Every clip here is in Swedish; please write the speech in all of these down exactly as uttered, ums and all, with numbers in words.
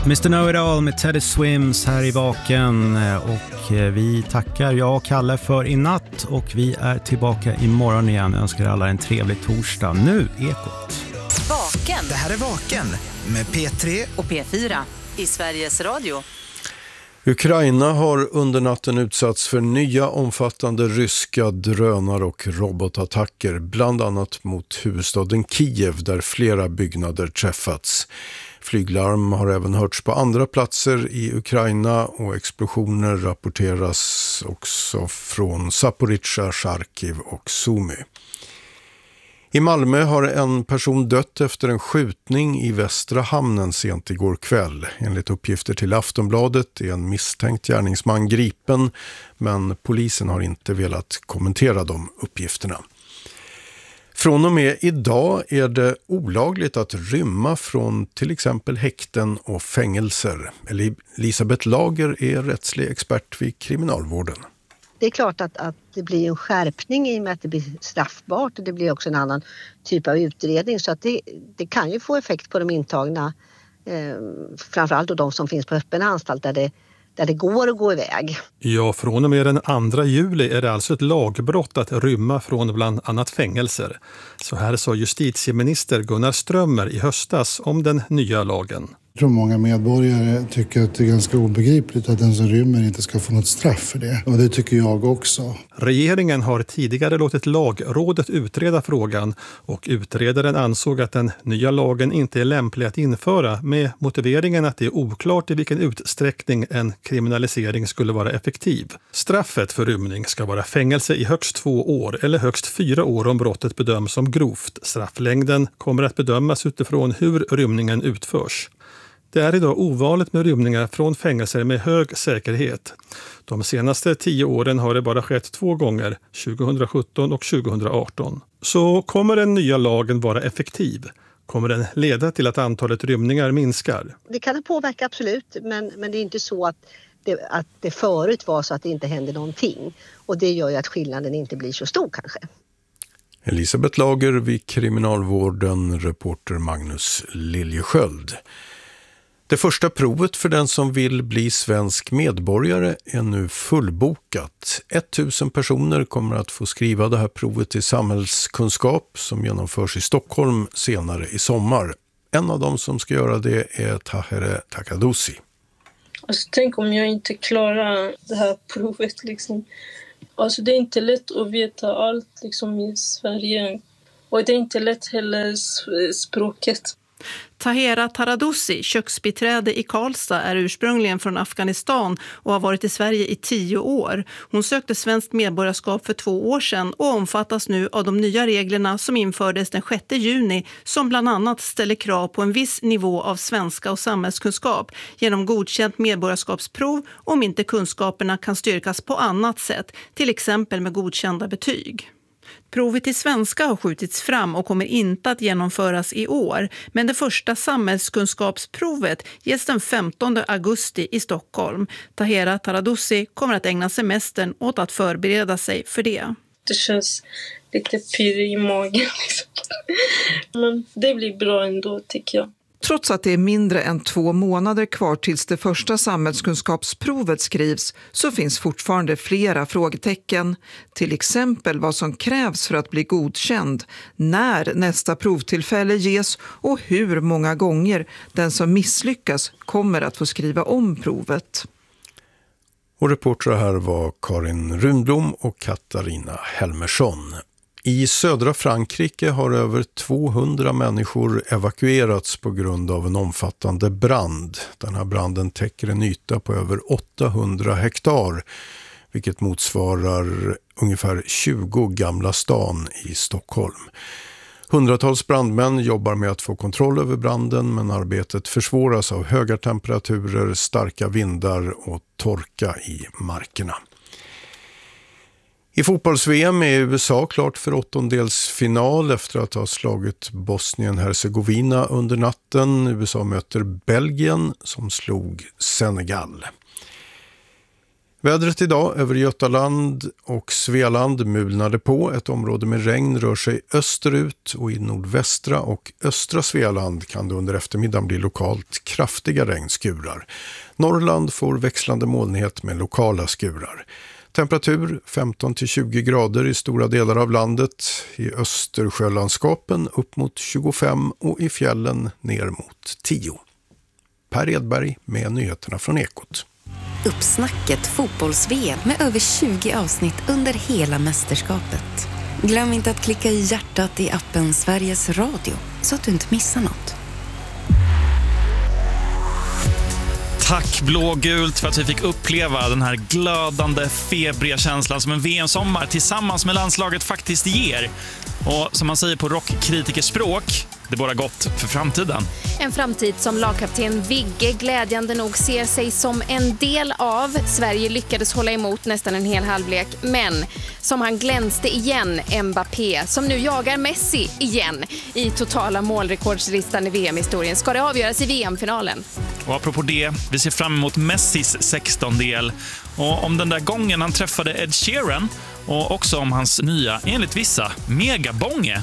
mister Know-It-All med Teddy Swims här i Vaken, och vi tackar jag och Kalle för i natt, och vi är tillbaka imorgon igen. Jag önskar alla en trevlig torsdag. Nu Ekot. Vaken. Det här är Vaken med P tre och P fyra i Sveriges Radio. Ukraina har under natten utsatts för nya omfattande ryska drönar- och robotattacker, bland annat mot huvudstaden Kiev där flera byggnader träffats. Flyglarm har även hörts på andra platser i Ukraina och explosioner rapporteras också från Zaporizjzja, Charkiv och Sumy. I Malmö har en person dött efter en skjutning i Västra hamnen sent igår kväll. Enligt uppgifter till Aftonbladet är en misstänkt gärningsman gripen, men polisen har inte velat kommentera de uppgifterna. Från och med idag är det olagligt att rymma från till exempel häkten och fängelser. Elisabeth Lager är rättslig expert vid kriminalvården. Det är klart att, att det blir en skärpning i och med att det blir straffbart, och det blir också en annan typ av utredning, så att det, det kan ju få effekt på de intagna, eh, framförallt då de som finns på öppen anstalt där det, där det går att gå iväg. Ja, från och med den andra juli är det alltså ett lagbrott att rymma från bland annat fängelser. Så här sa justitieminister Gunnar Strömmer i höstas om den nya lagen. Jag tror många medborgare tycker att det är ganska obegripligt att den som rymmer inte ska få något straff för det. Och det tycker jag också. Regeringen har tidigare låtit lagrådet utreda frågan, och utredaren ansåg att den nya lagen inte är lämplig att införa med motiveringen att det är oklart i vilken utsträckning en kriminalisering skulle vara effektiv. Straffet för rymning ska vara fängelse i högst två år eller högst fyra år om brottet bedöms som grovt. Strafflängden kommer att bedömas utifrån hur rymningen utförs. Det är idag ovanligt med rymningar från fängelser med hög säkerhet. De senaste tio åren har det bara skett två gånger, tjugohundrasjutton och tjugohundraarton. Så kommer den nya lagen vara effektiv? Kommer den leda till att antalet rymningar minskar? Det kan påverka absolut, men, men det är inte så att det, att det förut var så att det inte hände någonting. Och det gör ju att skillnaden inte blir så stor kanske. Elisabeth Lager vid kriminalvården, reporter Magnus Liljesköld. Det första provet för den som vill bli svensk medborgare är nu fullbokat. tusen personer kommer att få skriva det här provet i samhällskunskap som genomförs i Stockholm senare i sommar. En av dem som ska göra det är Tahere Takadosi. Alltså, tänk om jag inte klarar det här provet. Liksom. Alltså, det är inte lätt att veta allt liksom, i Sverige. Och det är inte lätt heller språket. Tahera Taradoussi, köksbiträde i Karlstad, är ursprungligen från Afghanistan och har varit i Sverige i tio år. Hon sökte svenskt medborgarskap för två år sedan och omfattas nu av de nya reglerna som infördes den sjätte juni, som bland annat ställer krav på en viss nivå av svenska och samhällskunskap genom godkänt medborgarskapsprov om inte kunskaperna kan styrkas på annat sätt, till exempel med godkända betyg. Provet i svenska har skjutits fram och kommer inte att genomföras i år, men det första samhällskunskapsprovet ges den femtonde augusti i Stockholm. Tahera Taradoussi kommer att ägna semestern åt att förbereda sig för det. Det känns lite pyr i magen. Liksom. Men det blir bra ändå, tycker jag. Trots att det är mindre än två månader kvar tills det första samhällskunskapsprovet skrivs så finns fortfarande flera frågetecken. Till exempel vad som krävs för att bli godkänd, när nästa provtillfälle ges och hur många gånger den som misslyckas kommer att få skriva om provet. Och reportrar här var Karin Rundblom och Katarina Helmersson. I södra Frankrike har över tvåhundra människor evakuerats på grund av en omfattande brand. Den här branden täcker en yta på över åttahundra hektar, vilket motsvarar ungefär tjugo Gamla stan i Stockholm. Hundratals brandmän jobbar med att få kontroll över branden, men arbetet försvåras av höga temperaturer, starka vindar och torka i markerna. I fotbolls-V M är U S A klart för åttondelsfinal efter att ha slagit Bosnien-Herzegovina under natten. U S A möter Belgien som slog Senegal. Vädret idag över Götaland och Svealand mulnade på. Ett område med regn rör sig österut och i nordvästra och östra Svealand kan det under eftermiddagen bli lokalt kraftiga regnskurar. Norrland får växlande molnighet med lokala skurar. Temperatur femton till tjugo grader i stora delar av landet. I Östersjölandskapen upp mot tjugofem och i fjällen ner mot tio. Per Edberg med nyheterna från Ekot. Uppsnacket fotbolls-V M med över tjugo avsnitt under hela mästerskapet. Glöm inte att klicka i hjärtat i appen Sveriges Radio så att du inte missar något. Tack blågult för att vi fick uppleva den här glödande, febriga känslan som en V M-sommar tillsammans med landslaget faktiskt ger. Och som man säger på rockkritikerspråk, det båda gott för framtiden. En framtid som lagkapten Vigge glädjande nog ser sig som en del av. Sverige lyckades hålla emot nästan en hel halvlek, men som han glänste igen, Mbappé, som nu jagar Messi igen i totala målrekordslistan i V M-historien. Ska det avgöras i V M-finalen? Och apropå det, vi ser fram emot Messis sextondel. Och om den där gången han träffade Ed Sheeran och också om hans nya, enligt vissa, megabånge.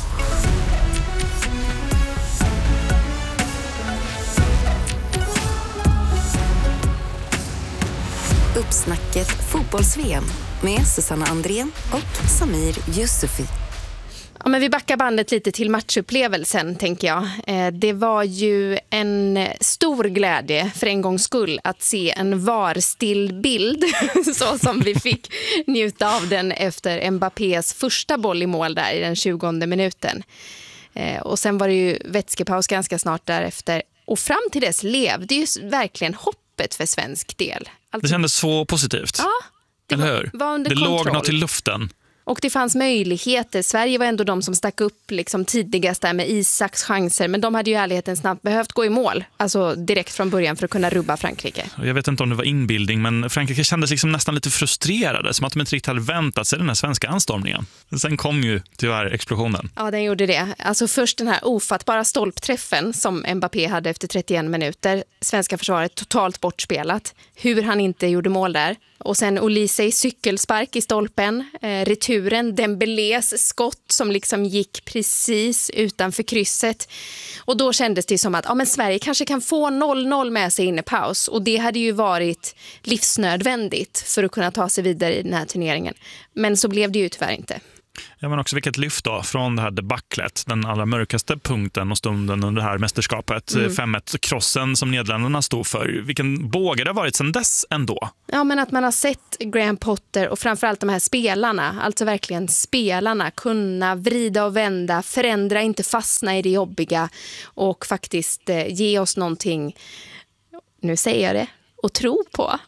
Uppsnacket fotbolls-V M med Susanna Andrén och Samir Yusufi. Ja, men vi backar bandet lite till matchupplevelsen, tänker jag. Eh, det var ju en stor glädje för en gångs skull att se en varstill bild så som vi fick njuta av den efter Mbappés första boll i mål där i den tjugonde minuten. Eh, och sen var det ju vätskepaus ganska snart därefter. Och fram till dess levde ju verkligen hoppet för svensk del. Alltså, det kändes så positivt. Ja, det eller var, hur? var under det kontroll. låg något i luften. Och det fanns möjligheter. Sverige var ändå de som stack upp liksom tidigast där med Isaks chanser. Men de hade ju ärligheten snabbt behövt gå i mål. Alltså direkt från början för att kunna rubba Frankrike. Jag vet inte om det var inbildning, men Frankrike kändes liksom nästan lite frustrerade. Som att de inte riktigt hade väntat sig den här svenska anstormningen. Sen kom ju tyvärr explosionen. Ja, den gjorde det. Alltså först den här ofattbara stolpträffen som Mbappé hade efter trettioen minuter. Svenska försvaret totalt bortspelat. Hur han inte gjorde mål där. Och sen Olise cykelspark i stolpen, eh, returen, Dembélés skott som liksom gick precis utanför krysset. Och då kändes det som att ja, men Sverige kanske kan få noll noll med sig in i paus. Och det hade ju varit livsnödvändigt för att kunna ta sig vidare i den här turneringen. Men så blev det ju tyvärr inte. Ja, men också vilket lyft då från det här debacklet, den allra mörkaste punkten och stunden under det här mästerskapet, mm. fem ett-krossen som Nederländerna stod för. Vilken båge det har varit sedan dess ändå. Ja, men att man har sett Graham Potter och framförallt de här spelarna, alltså verkligen spelarna, kunna vrida och vända, förändra, inte fastna i det jobbiga och faktiskt eh, ge oss någonting, nu säger jag det, att tro på.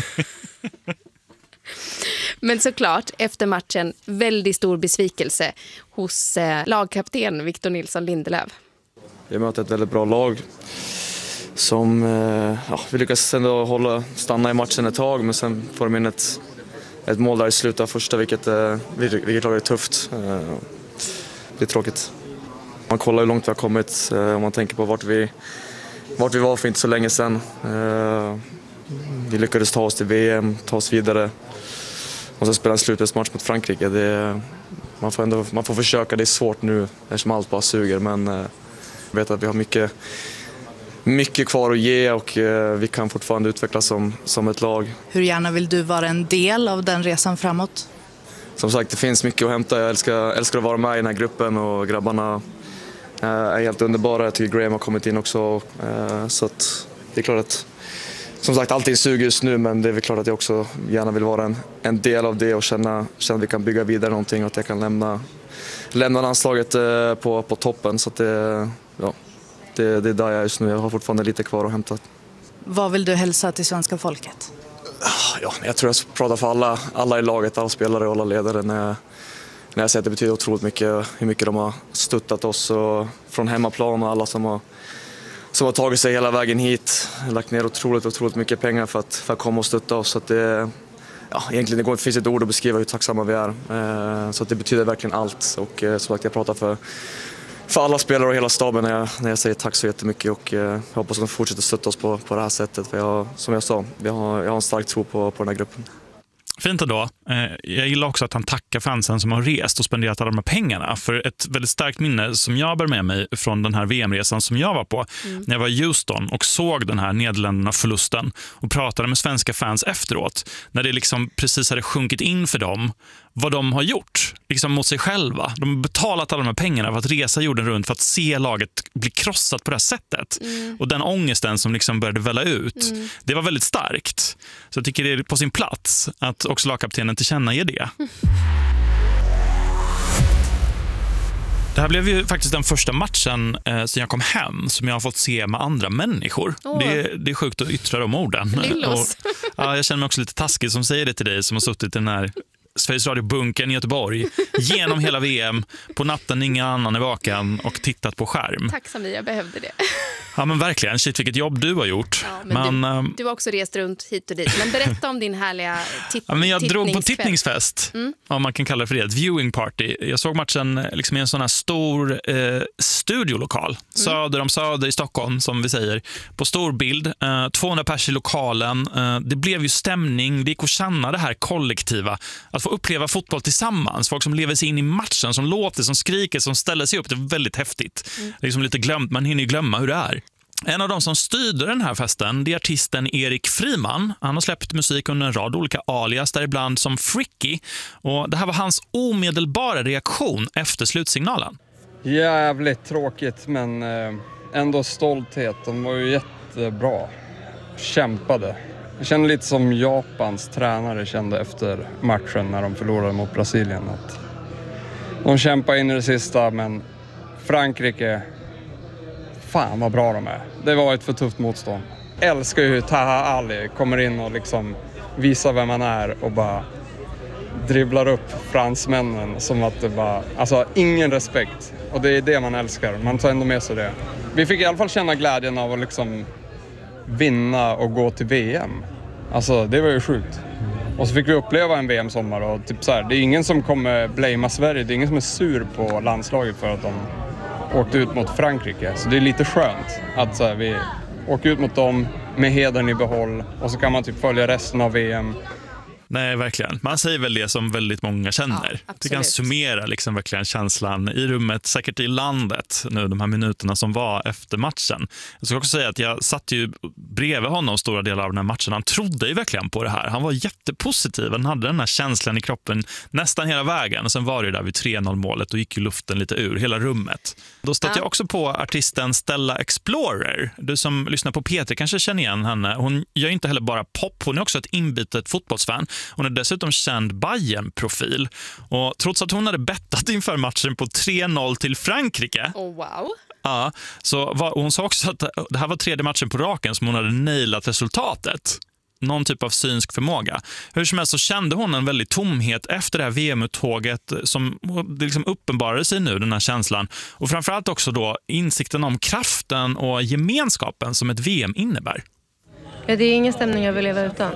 Men såklart, efter matchen, väldigt stor besvikelse hos eh, lagkapten Victor Nilsson Lindelöf. Vi möter ett väldigt bra lag som eh, ja, vi lyckas ändå hålla, stanna i matchen ett tag, men sen får de in ett, ett mål där i slutet av första, vilket, eh, vilket lag är tufft. Eh, det är tråkigt. Man kollar hur långt vi har kommit eh, om man tänker på vart vi, vart vi var för inte så länge sedan. Eh, vi lyckades ta oss till V M, ta oss vidare. Och så spela en slutspelsmatch mot Frankrike. Det, man, får ändå, man får försöka, det är svårt nu eftersom allt bara suger. Men eh, jag vet att vi har mycket, mycket kvar att ge och eh, vi kan fortfarande utvecklas som, som ett lag. Hur gärna vill du vara en del av den resan framåt? Som sagt, det finns mycket att hämta. Jag älskar, älskar att vara med i den här gruppen och grabbarna eh, är helt underbara. Jag tycker Graham har kommit in också. Eh, så att det är klart att som sagt, allting suger just nu, men det är väl klart att jag också gärna vill vara en, en del av det och känna, känna att vi kan bygga vidare någonting och att jag kan lämna, lämna landslaget eh, på, på toppen. Så att det, ja, det, det är där jag är just nu. Jag har fortfarande lite kvar att hämta. Vad vill du hälsa till svenska folket? Ja, jag tror jag pratar för alla, alla i laget, alla spelare och alla ledare när jag, när jag säger att det betyder otroligt mycket hur mycket de har stöttat oss och från hemmaplan och alla som har som har tagit sig hela vägen hit, lagt ner otroligt, otroligt mycket pengar för att, för att komma och stötta oss. Så att det, ja, egentligen det går inte finns ett ord att beskriva hur tacksamma vi är. Så att det betyder verkligen allt. Och som sagt, jag pratar för, för alla spelare och hela staben när jag, när jag säger tack så jättemycket. Och eh, jag hoppas att de fortsätter stötta oss på, på det här sättet. För jag, som jag sa, jag har, jag har en stark tro på, på den här gruppen. Fint ändå. Jag gillar också att han tackar fansen som har rest och spenderat alla de här pengarna. För ett väldigt starkt minne som jag bär med mig från den här V M-resan som jag var på mm. när jag var i Houston och såg den här Nederländerna-förlusten och pratade med svenska fans efteråt. När det liksom precis hade sjunkit in för dem vad de har gjort liksom mot sig själva. De har betalat alla de här pengarna för att resa jorden runt för att se laget bli krossat på det här sättet. Mm. Och den ångesten som liksom började välla ut, mm. det var väldigt starkt. Så jag tycker det är på sin plats att också lagkaptenen tillkännager det. Mm. Det här blev ju faktiskt den första matchen eh, sen jag kom hem som jag har fått se med andra människor. Oh. Det, det är sjukt att yttra de orden. Och, ja, jag känner mig också lite taskig som säger det till dig som har suttit i den här Sveriges Radio-bunkern i Göteborg genom hela V M på natten, ingen annan är vaken och tittat på skärm. Tack Samir, jag behövde det. Ja men verkligen, shit vilket jobb du har gjort. Ja, men men, du, du har också rest runt hit och dit. Men berätta om din härliga tit- ja, men jag drog på tittningsfest, mm. om man kan kalla det för det, ett viewing party. Jag såg matchen liksom i en sån här stor eh, studiolokal, mm. söder om söder i Stockholm som vi säger, på stor bild, eh, tvåhundra pers i lokalen. Eh, det blev ju stämning, det gick att känna det här kollektiva, att få uppleva fotboll tillsammans, folk som lever sig in i matchen, som låter, som skriker, som ställer sig upp. Det är väldigt häftigt. Mm. Det är liksom lite glömt, man hinner ju glömma hur det är. En av de som styrde den här festen, det är artisten Erik Friman. Han har släppt musik under en rad olika alias, däribland som Fricky. Och det här var hans omedelbara reaktion efter slutsignalen. Jävligt tråkigt, men ändå stolthet. De var ju jättebra. Kämpade. Jag kände lite som Japans tränare kände efter matchen när de förlorade mot Brasilien. Att de kämpade in i det sista, men Frankrike, fan vad bra de är. Det var ett för tufft motstånd. Älskar ju Taha Ali, kommer in och liksom visar vem man är och bara dribblar upp fransmännen som att det var, alltså ingen respekt. Och det är det man älskar, man tar ändå med sig det. Vi fick i alla fall känna glädjen av att liksom vinna och gå till V M. Alltså det var ju sjukt. Och så fick vi uppleva en V M-sommar och typ så här, det är ingen som kommer blamea Sverige, det är ingen som är sur på landslaget för att de åkte ut mot Frankrike. Så det är lite skönt att så här, vi åker ut mot dem med hedern i behåll och så kan man typ följa resten av V M. Nej, verkligen. Man säger väl det som väldigt många känner. Ja, det kan summera liksom verkligen känslan i rummet, säkert i landet nu de här minuterna som var efter matchen. Jag ska också säga att jag satt ju bredvid honom stora delar av den här matchen. Han trodde ju verkligen på det här. Han var jättepositiv. Han hade den här känslan i kroppen nästan hela vägen. Och sen var det där vid tre noll målet och gick ju luften lite ur hela rummet. Då stötte ja. jag också på artisten Stella Explorer. Du som lyssnar på P tre kanske känner igen henne. Hon gör inte heller bara pop. Hon är också ett inbitet fotbollsfan. Hon är dessutom känd Bayern-profil. Och trots att hon hade bettat inför matchen på tre noll till Frankrike. Oh, wow. Ja, så var, hon sa också att det här var tredje matchen på raken som hon hade nailat resultatet. Någon typ av synsk förmåga. Hur som helst så kände hon en väldigt tomhet efter det här V M-uttåget som det liksom uppenbarade sig nu, den här känslan. Och framförallt också då insikten om kraften och gemenskapen som ett V M innebär. Ja, det är ingen stämning jag vill leva utan.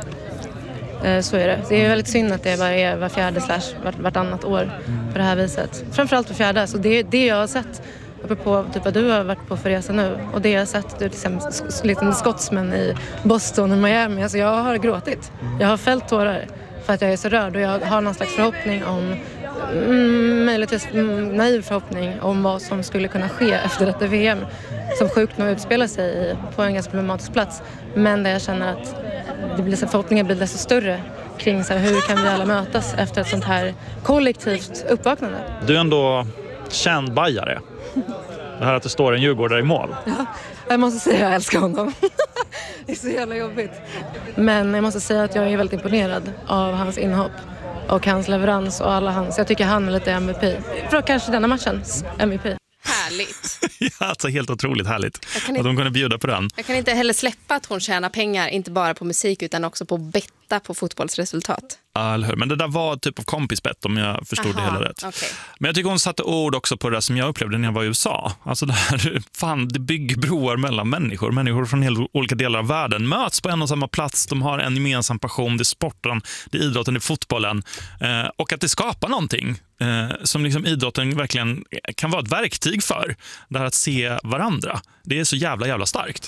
Så är det. Det är väldigt synd att det bara är var fjärde slash vart, vartannat år på det här viset. Framförallt var fjärde. Så det är det jag har sett uppe på typ vad du har varit på för resa nu. Och det jag har sett, du är liksom lite skottsmän i Boston och Miami. Alltså jag har gråtit. Jag har fällt tårar för att jag är så rörd. Och jag har någon slags förhoppning om, mm, möjligtvis mm, naiv förhoppning om vad som skulle kunna ske efter detta V M. Som sjukt nog utspelar sig på en ganska problematisk plats. Men där jag känner att det blir så, förhoppningen blir desto större kring så här, hur kan vi alla mötas efter ett sånt här kollektivt uppvaknande. Du är ändå känd bajare. Det här att det står en djurgårdare i mål. Ja, jag måste säga att jag älskar honom. Det är så jävla jobbigt. Men jag måste säga att jag är väldigt imponerad av hans inhopp och hans leverans och alla hans. Jag tycker han är lite M V P. För kanske denna matchens M V P. Härligt. Ja, alltså helt otroligt härligt att inte, de kunde bjuda på den. Jag kan inte heller släppa att hon tjänar pengar, inte bara på musik utan också på att betta på fotbollsresultat. Ja, eller hur? Men det där var typ av kompisbett om jag förstod Aha, det hela rätt. Okay. Men jag tycker hon satte ord också på det som jag upplevde när jag var i U S A. Alltså det här, fan, det bygger broar mellan människor. Människor från helt olika delar av världen möts på en och samma plats. De har en gemensam passion, det är sporten, det är idrotten, det är fotbollen. Eh, och att det skapar någonting eh, som liksom idrotten verkligen kan vara ett verktyg för. Det här att se varandra. Det är så jävla jävla starkt.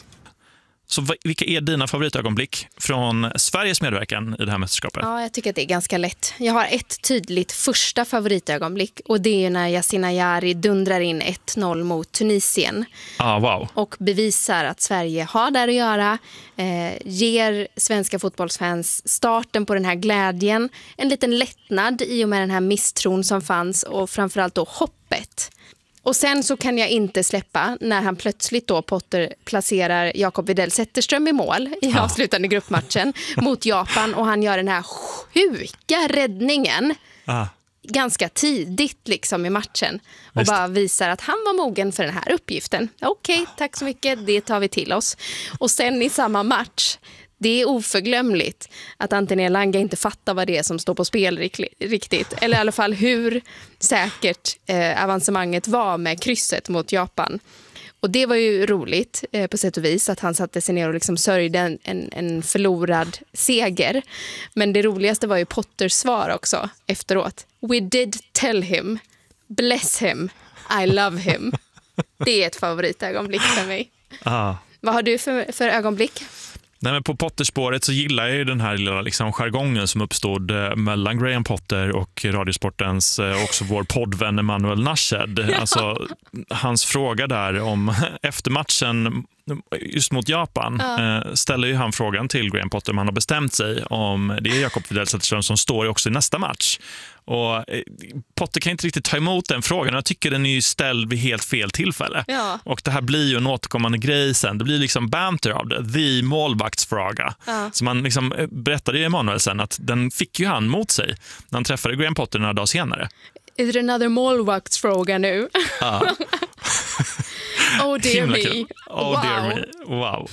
Så vilka är dina favoritögonblick från Sveriges medverkan i det här mästerskapet? Ja, jag tycker att det är ganska lätt. Jag har ett tydligt första favoritögonblick och det är ju när Yasin Ayari dundrar in ett noll mot Tunisien. Ah, wow. Och bevisar att Sverige har där att göra, eh, ger svenska fotbollsfans starten på den här glädjen, en liten lättnad i och med den här misstron som fanns och framförallt då hoppet. Och sen så kan jag inte släppa när han plötsligt då Potter placerar Jakob Widell Zetterström i mål i ah. avslutande gruppmatchen mot Japan och han gör den här sjuka räddningen ah. ganska tidigt liksom i matchen och Just. bara visar att han var mogen för den här uppgiften. Okej, okay, tack så mycket, det tar vi till oss. Och sen i samma match, det är oförglömligt att Anthony Elanga inte fattar vad det är som står på spel riktigt. Eller i alla fall hur säkert eh, avancemanget var med krysset mot Japan. Och det var ju roligt eh, på sätt och vis att han satte sig ner och liksom sörjde en, en, en förlorad seger. Men det roligaste var ju Potters svar också efteråt. We did tell him, bless him, I love him. Det är ett favoritögonblick för mig. Ah. Vad har du för, för ögonblick? Nej, men på Potterspåret så gillar jag ju den här lilla liksom jargongen som uppstod eh, mellan Graham Potter och Radiosportens eh, också vår poddvän Emanuel Nashed. Ja. Alltså hans fråga där om efter matchen just mot Japan ja. eh, ställer ju han frågan till Graham Potter om han har bestämt sig om det är Jakob Widell Zetterström som står också i nästa match. Och eh, Potter kan inte riktigt ta emot den frågan. Jag tycker den är ju ställd vid helt fel tillfälle. Ja. Och det här blir ju en återkommande grej sen. Det blir liksom banter av det. The målvaktsfråga. Ja. Så man liksom berättade ju Emanuel sen att den fick ju han mot sig när han träffade Graham Potter några dagar senare. Är det another målvaktsfråga nu? Ja. Oh dear me. Oh wow. dear me. Wow.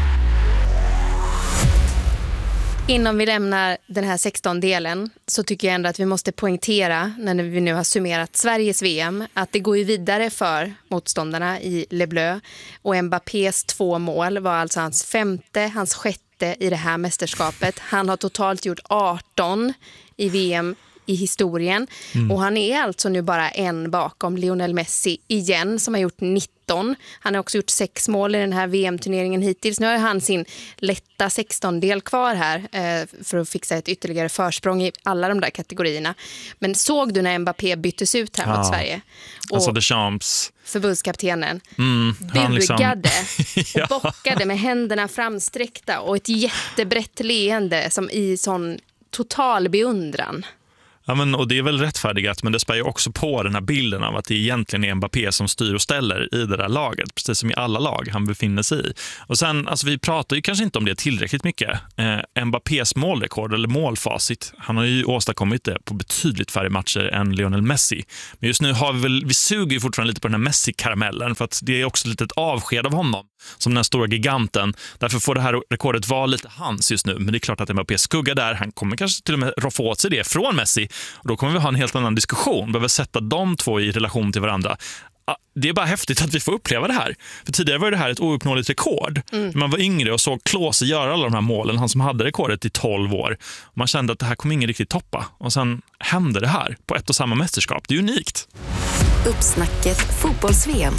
Innan vi lämnar den här sexton-delen så tycker jag ändå att vi måste poängtera när vi nu har summerat Sveriges V M att det går ju vidare för motståndarna i Le Bleu och Mbappés två mål var alltså hans femte, hans sjätte i det här mästerskapet. Han har totalt gjort arton i V M i historien mm. och han är alltså nu bara en bakom Lionel Messi igen som har gjort nitton. Han har också gjort sex mål i den här V M-turneringen hittills. Nu har han sin lätta sexton-del kvar här eh, för att fixa ett ytterligare försprång i alla de där kategorierna. Men såg du när Mbappé byttes ut här ja. mot Sverige? Och alltså Deschamps. Förbundskaptenen mm, bugade liksom... och ja. bockade med händerna framsträckta och ett jättebrett leende som i sån total beundran. Ja, men, och det är väl rättfärdigat, men det spär ju också på den här bilden av att det egentligen är Mbappé som styr och ställer i det där laget, precis som i alla lag han befinner sig i. Och sen, alltså vi pratar ju kanske inte om det tillräckligt mycket. Eh, Mbappés målrekord eller målfacit, han har ju åstadkommit det på betydligt färre matcher än Lionel Messi. Men just nu har vi väl, vi suger ju fortfarande lite på den här Messi-karamellen för att det är också lite ett avsked av honom som den här stora giganten. Därför får det här rekordet vara lite hans just nu. Men det är klart att Mbappé skuggar där. Han kommer kanske till och med roffa åt sig det från Messi. Och då kommer vi ha en helt annan diskussion. Vi behöver sätta de två i relation till varandra. Det är bara häftigt att vi får uppleva det här. För tidigare var det här ett ouppnåeligt rekord. Mm. Man var yngre och såg Klose göra alla de här målen. Han som hade rekordet i tolv år. Man kände att det här kommer ingen riktigt toppa. Och sen hände det här på ett och samma mästerskap. Det är unikt. Uppsnacket fotbolls-V M.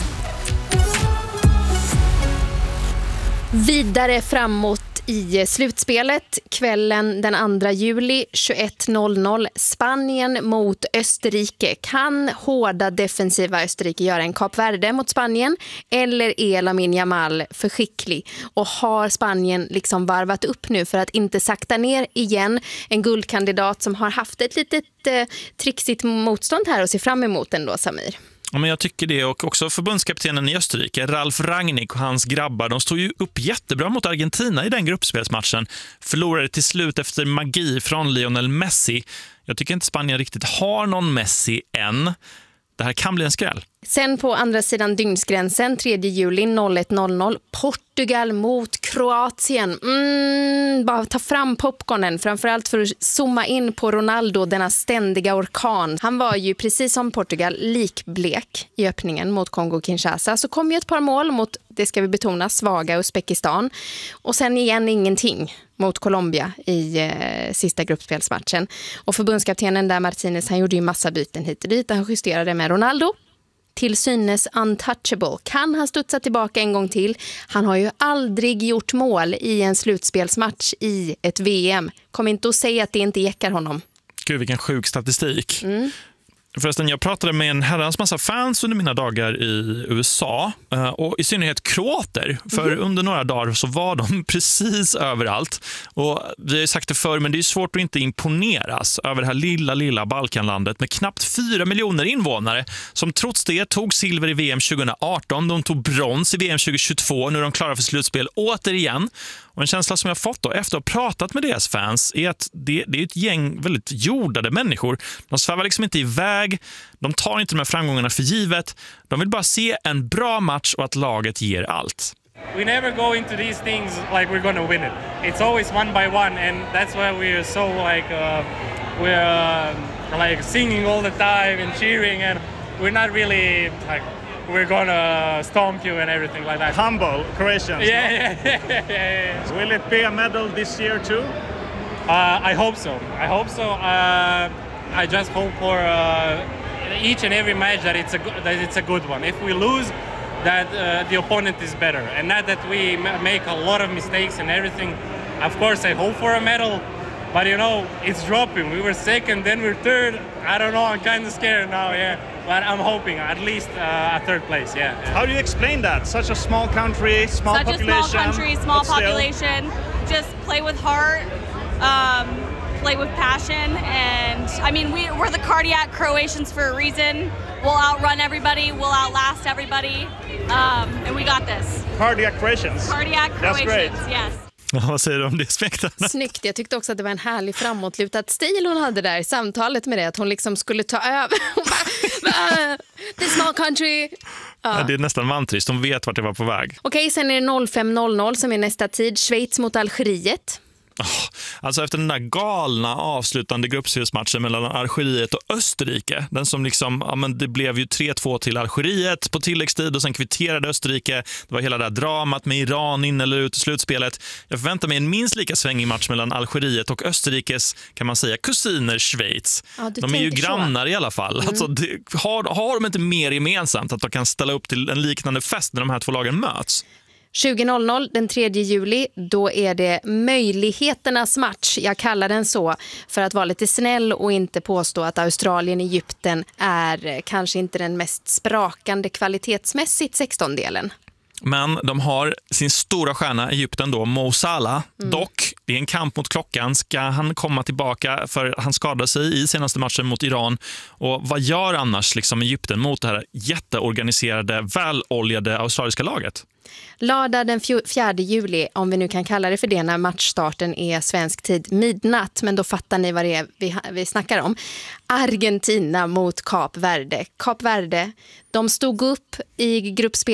Vidare framåt i slutspelet kvällen den andra juli tjugoett noll noll Spanien mot Österrike. Kan hårda defensiva Österrike göra en Kap Verde mot Spanien eller är Lamine Yamal för skicklig? Och har Spanien liksom varvat upp nu för att inte sakta ner igen? En guldkandidat som har haft ett litet eh, trixigt motstånd här och ser fram emot ändå, Samir. Ja, men jag tycker det, och också förbundskaptenen i Österrike, Ralf Rangnick och hans grabbar, de stod ju upp jättebra mot Argentina i den gruppspelsmatchen. Förlorade till slut efter magi från Lionel Messi. Jag tycker inte Spanien riktigt har någon Messi än. Det här kan bli en skräll. Sen på andra sidan dygnsgränsen, tredje juli noll ett noll noll, Portugal mot Kroatien. Mm, bara ta fram popcornen, framförallt för att zooma in på Ronaldo, denna ständiga orkan. Han var ju precis som Portugal likblek i öppningen mot Kongo-Kinshasa. Så kom ju ett par mål mot, det ska vi betona, svaga Uzbekistan. Och sen igen ingenting mot Colombia i eh, sista gruppspelsmatchen. Och förbundskaptenen där, Martinez, han gjorde ju massa byten hit och dit. Han justerade med Ronaldo. Till synes untouchable. Kan han studsa tillbaka en gång till? Han har ju aldrig gjort mål i en slutspelsmatch i ett V M. Kom inte att säga att det inte jäckar honom. Gud, vilken sjuk statistik. Mm. Förresten, jag pratade med en herrans massa fans under mina dagar i U S A och i synnerhet kroater, för mm. under några dagar så var de precis överallt. Och vi har ju sagt det förr, men det är svårt att inte imponeras över det här lilla, lilla Balkanlandet med knappt fyra miljoner invånare som trots det tog silver i V M tjugo arton, de tog brons i V M tjugo tjugotvå, nu är de klara för slutspel återigen. Och en känsla som jag fått då efter att ha pratat med deras fans är att det, det är ett gäng väldigt jordade människor. De svävar liksom inte iväg, de tar inte de här framgångarna för givet. De vill bara se en bra match och att laget ger allt. We never go into these things like we're gonna win it. It's always one by one, and that's why we're so like uh, we're uh, like singing all the time and cheering, and we're not really like we're gonna stomp you and everything like that. Humble Croatians. Yeah, yeah, yeah, yeah, yeah. Will it be a medal this year too? Uh, I hope so. I hope so. Uh, I just hope for uh, each and every match that it's a that it's a good one. If we lose, that uh, the opponent is better, and not that we m- make a lot of mistakes and everything. Of course, I hope for a medal, but you know it's dropping. We were second, then we're third. I don't know. I'm kind of scared now. Yeah. But I'm hoping at least uh, a third place, yeah, yeah. How do you explain that? Such a small country, small Such population. Such a small country, small population. Just play with heart, um, play with passion, and I mean, we, we're the cardiac Croatians for a reason. We'll outrun everybody, we'll outlast everybody, um, and we got this. Cardiac Croatians. Cardiac Croatians, yes. Ja, vad säger du om det, Smektarna? Snyggt, jag tyckte också att det var en härlig framåtlutad stil hon hade där i samtalet med det, att hon liksom skulle ta över. The small country. Ja. Ja, det är nästan vantrist, de vet vart det var på väg. Okej, sen är det noll fem noll noll som är nästa tid, Schweiz mot Algeriet. Oh, alltså efter den där galna avslutande gruppspelsmatchen mellan Algeriet och Österrike, den som liksom, ja men det blev ju tre två till Algeriet på tilläggstid och sen kvitterade Österrike. Det var hela det där dramat med Iran in eller ut i slutspelet. Jag förväntar mig en minst lika svängig match mellan Algeriet och Österrikes, kan man säga, kusiner Schweiz. Ja, de är ju grannar så. I alla fall. Mm. Alltså, det, har, har de inte mer gemensamt att de kan ställa upp till en liknande fest när de här två lagen möts? tjugo noll noll den tredje juli, då är det möjligheternas match. Jag kallar den så för att vara lite snäll och inte påstå att Australien-Egypten är kanske inte den mest sprakande kvalitetsmässigt sextondelen. Men de har sin stora stjärna Egypten då, Mo Salah. Mm. Dock, det är en kamp mot klockan. Ska han komma tillbaka, för han skadade sig i senaste matchen mot Iran. Och vad gör annars liksom Egypten mot det här jätteorganiserade, väloljade australiska laget? Lördag den fjärde juli, om vi nu kan kalla det för det, när matchstarten är svensk tid midnatt, men då fattar ni vad det är vi, vi snackar om. Argentina mot Kap Verde. Kap Verde, de stod upp i gruppspel